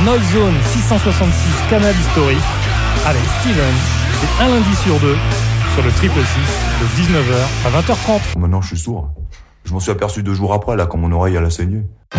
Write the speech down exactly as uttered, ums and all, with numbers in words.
Noise Zone six cent soixante-six Canal Historique avec Steven. C'est un lundi sur deux sur le triple six de dix-neuf heures à vingt heures trente. Maintenant je suis sourd. Je m'en suis aperçu deux jours après là quand mon oreille elle a saigné.